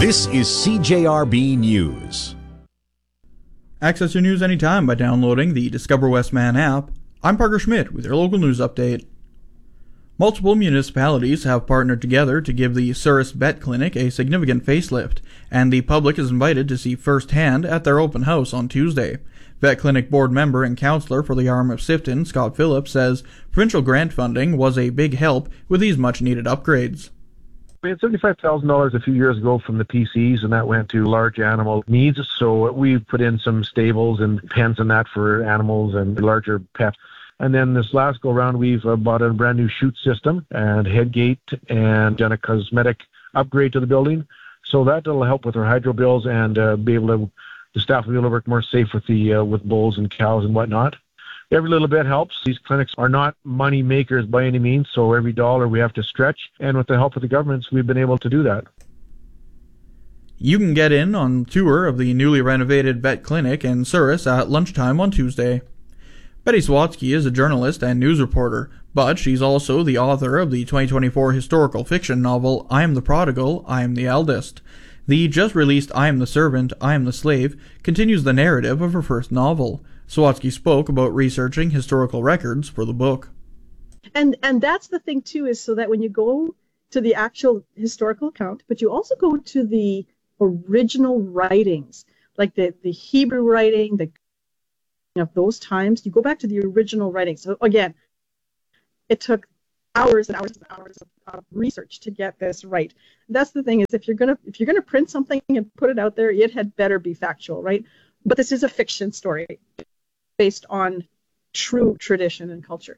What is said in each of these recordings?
This is CJRB News. Access your news anytime by downloading the Discover Westman app. I'm Parker Schmidt with your local news update. Multiple municipalities have partnered together to give the Souris Vet Clinic a significant facelift, and the public is invited to see firsthand at their open house on Tuesday. Vet Clinic board member and councillor for the arm of Sifton, Scott Phillips, says provincial grant funding was a big help with these much-needed upgrades. We had $75,000 a few years ago from the PCs, and that went to large animal needs. So we put in some stables and pens and that for animals and larger pets. And then this last go-around, we've bought a brand new chute system and head gate and done a cosmetic upgrade to the building. So that'll help with our hydro bills and be able to, the staff will be able to work more safe with with bulls and cows and whatnot. Every little bit helps. These clinics are not money makers by any means, so every dollar we have to stretch. And with the help of the governments, we've been able to do that. You can get in on a tour of the newly renovated vet clinic in Souris at lunchtime on Tuesday. Betty Swatsky is a journalist and news reporter, but she's also the author of the 2024 historical fiction novel I Am the Prodigal, I Am the Eldest. The just-released I Am the Servant, I Am the Slave continues the narrative of her first novel. Swatsky spoke about researching historical records for the book. And that's the thing, too, is so that when you go to the actual historical account, but you also go to the original writings, like the Hebrew writing, of those times, you go back to the original writings. So again, it took hours and hours and hours of research to get this right. That's the thing, is if you're gonna print something and put it out there, it had better be factual, right? But this is a fiction story based on true tradition and culture.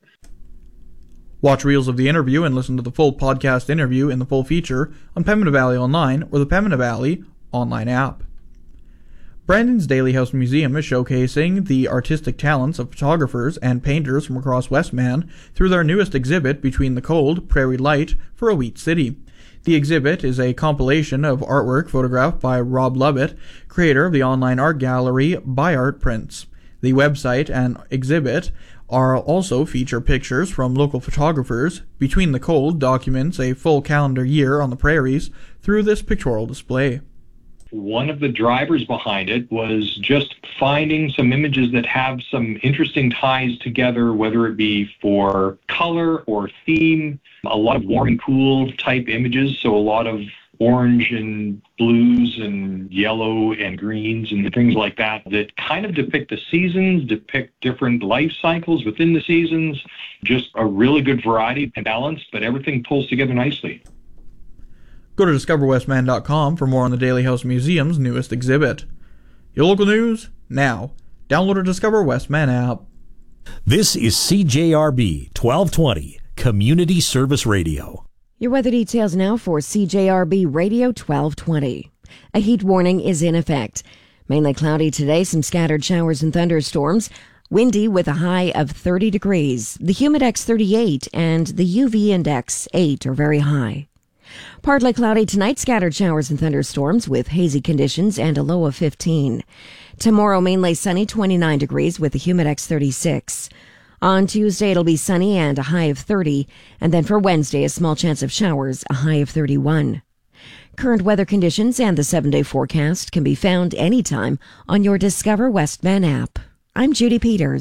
Watch reels of the interview and listen to the full podcast interview in the full feature on Pembina Valley Online or the Pembina Valley online app. Brandon's Daly House Museum is showcasing the artistic talents of photographers and painters from across Westman through their newest exhibit, Between the Cold, Prairie Light, for a Wheat City. The exhibit is a compilation of artwork photographed by Rob Lovett, creator of the online art gallery By Art Prints. The website and exhibit are also feature pictures from local photographers. Between the Cold documents a full calendar year on the prairies through this pictorial display. One of the drivers behind it was just finding some images that have some interesting ties together, whether it be for color or theme, a lot of warm and cool type images, so a lot of orange and blues and yellow and greens and things like that that kind of depict the seasons, depict different life cycles within the seasons, just a really good variety and balance, but everything pulls together nicely. Go to discoverwestman.com for more on the Daly House Museum's newest exhibit. Your local news, now. Download a Discover Westman app. This is CJRB 1220, Community Service Radio. Your weather details now for CJRB Radio 1220. A heat warning is in effect. Mainly cloudy today, some scattered showers and thunderstorms. Windy with a high of 30 degrees. The humidex 38 and the UV index 8 are very high. Partly cloudy tonight, scattered showers and thunderstorms with hazy conditions and a low of 15. Tomorrow, mainly sunny, 29 degrees with a humidex 36. On Tuesday, it'll be sunny and a high of 30. And then for Wednesday, a small chance of showers, a high of 31. Current weather conditions and the 7-day forecast can be found anytime on your Discover Westman app. I'm Judy Peters.